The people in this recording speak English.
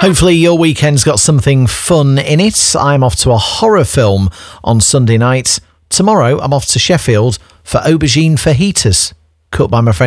Hopefully your weekend's got something fun in it. I'm off to a horror film on Sunday night. Tomorrow I'm off to Sheffield for aubergine fajitas, cooked by my friend